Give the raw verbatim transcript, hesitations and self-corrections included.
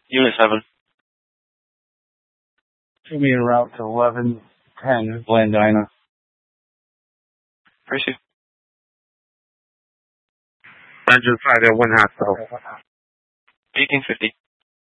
Unit seven. Show me en route to eleven ten Blandina. Receive. Engine five at one half though. eighteen fifty.